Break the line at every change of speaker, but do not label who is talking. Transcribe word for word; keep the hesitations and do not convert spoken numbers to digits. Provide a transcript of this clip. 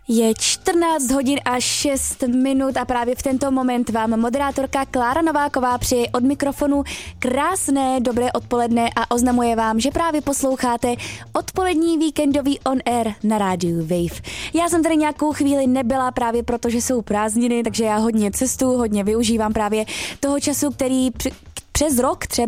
Je čtrnáct hodin a šest minut a právě v tento moment vám moderátorka Klára Nováková přeje od mikrofonu krásné dobré odpoledne a oznamuje vám, že právě posloucháte odpolední víkendový on air na rádiu Wave. Já jsem tady nějakou chvíli nebyla právě proto, že jsou prázdniny, takže já hodně cestuju, hodně využívám právě toho času, který při- přes rok třeba